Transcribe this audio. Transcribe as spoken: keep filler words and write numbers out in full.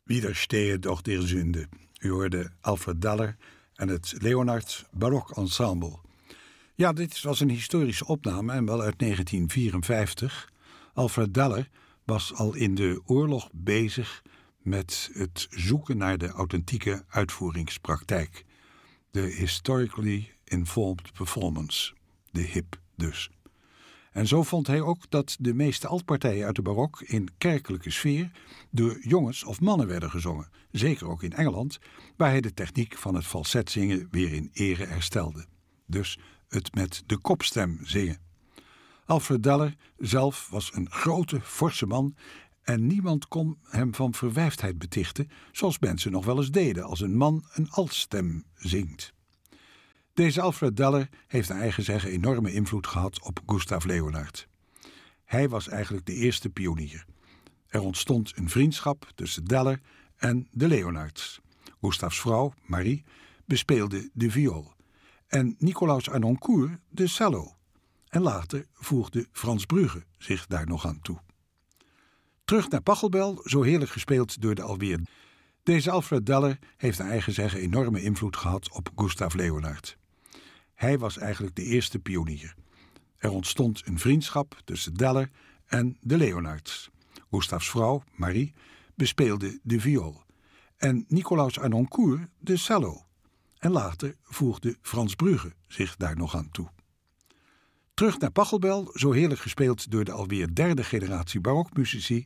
Widerstehe doch der Sünde. U hoorde Alfred Deller en het Leonard Barok Ensemble. Ja, dit was een historische opname en wel uit negentien vierenvijftig. Alfred Deller was al in de oorlog bezig met het zoeken naar de authentieke uitvoeringspraktijk. De Historically Informed Performance, de H I P dus. En zo vond hij ook dat de meeste altpartijen uit de barok in kerkelijke sfeer door jongens of mannen werden gezongen. Zeker ook in Engeland, waar hij de techniek van het falsetzingen weer in ere herstelde. Dus het met de kopstem zingen. Alfred Deller zelf was een grote, forse man en niemand kon hem van verwijfdheid betichten, zoals mensen nog wel eens deden als een man een altstem zingt. Deze Alfred Deller heeft naar eigen zeggen enorme invloed gehad op Gustav Leonard. Hij was eigenlijk de eerste pionier. Er ontstond een vriendschap tussen Deller en de Leonards. Gustavs vrouw, Marie, bespeelde de viool en Nicolaus Harnoncourt de cello. En later voegde Frans Brugge zich daar nog aan toe. Terug naar Pachelbel, zo heerlijk gespeeld door de alweer. Deze Alfred Deller heeft naar eigen zeggen enorme invloed gehad op Gustav Leonard. Hij was eigenlijk de eerste pionier. Er ontstond een vriendschap tussen Deller en de Leonards. Gustavs vrouw, Marie, bespeelde de viool en Nicolaus Harnoncourt de cello. En later voegde Frans Brugge zich daar nog aan toe. Terug naar Pachelbel, zo heerlijk gespeeld door de alweer derde generatie barokmuzici